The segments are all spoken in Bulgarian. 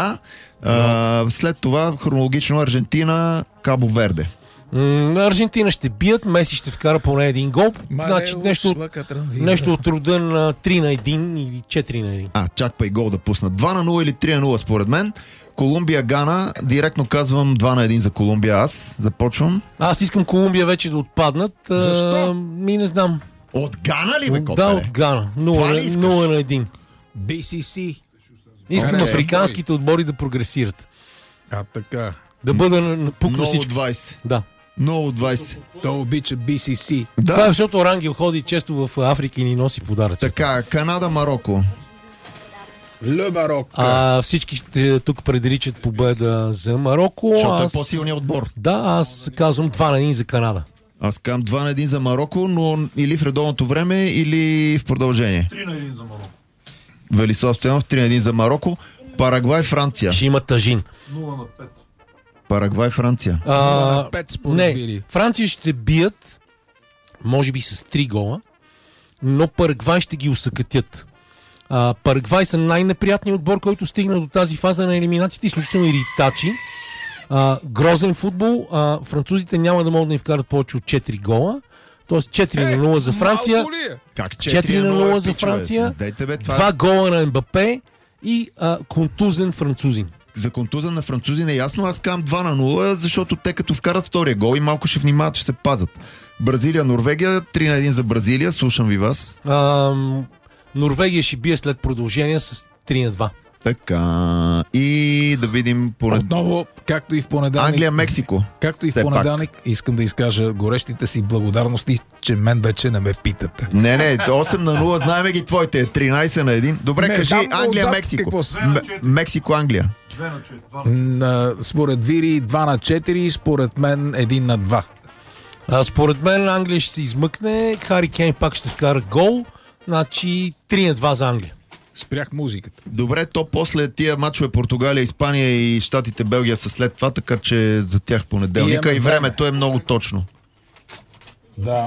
Да. След това хронологично Аржентина, Кабо Верде. Аржентина ще бият, Меси ще вкара поне един гол. Значи нещо от рода на 3-1 или 4-1. Чакай гол да пуснат. 2-0 или 3-0 според мен. Колумбия, Гана, директно казвам 2-1 за Колумбия. Аз започвам. Аз искам Колумбия вече да отпаднат. Защо? Не знам. От Гана ли бе, Да, от Гана. 0-1. BCC. Искам африканските отбори да прогресират. Така. Да бъда на пук на всичко. 0-20. Да. 0-20. Той обича BCC. Да. Това е защото Рангел ходи често в Африка и ни носи подаръци. Така, Канада, Мароко. Ле Марок. Всички тук предричат победа за Мароко. Защото е по-силният отбор. Да, аз казвам 2-1 за Канада. Аз казвам 2-1 за Мароко, но или в редовното време, или в продължение. 3-1 за Мароко. Велислав Стоянов, 3-1 за Мароко. Парагвай, Франция. Ще има тъжин. 0-5. Парагвай, Франция. Не, Франция ще бият, може би с 3 гола, но Парагвай ще ги усъкътят. Парагвай са най-неприятният отбор, който стигна до тази фаза на елиминациите, изключително иритачи. Грозен футбол. Французите няма да могат да им вкарат повече от 4 гола. Тоест 4-0 за Франция. Как 4-0 за Франция. 2 гола на Мбапе и контузен французин. За контузен на французин е ясно. Аз казвам 2-0, защото те като вкарат втория гол и малко ще внимават, ще се пазят. Бразилия, Норвегия, 3-1 за Бразилия. Слушам ви вас. Норвегия ще бие след продължение с 3-2. Така. И да видим отново, както и в понеделник. Англия, Мексико. Както и в понеделник, искам да изкажа горещите си благодарности, че мен вече не ме питате. Не, 8-0, знаем ги твоите. 13-1. Добре, кажи Англия, Мексико. Мексико, Англия. 2-4. Според Вири 2-4, според мен 1-2. Според мен Англия ще се измъкне, Хари Кейн пак ще вкара гол, значи 3-2 за Англия. Спрях музиката. Добре, то после тия мачове Португалия, Испания и Щатите, Белгия са след това, така че за тях понеделника и времето е много точно. Да.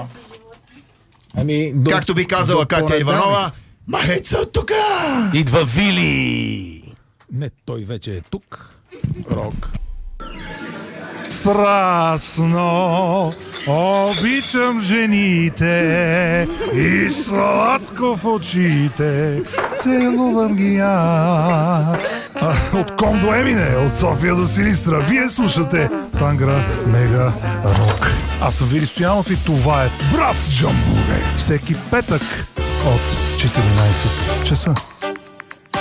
Както би казала Катя Иванова, Мареца от тука! Идва Вили! Не, той вече е тук. Рок. Страстно обичам жените и сладко в очите целувам ги аз. От Ком до Емине, от София до Силистра, вие слушате Тангра Мега Рок. Аз съм Вили Стоянов и това е Брас Джамбуре. Всеки петък от 14 часа.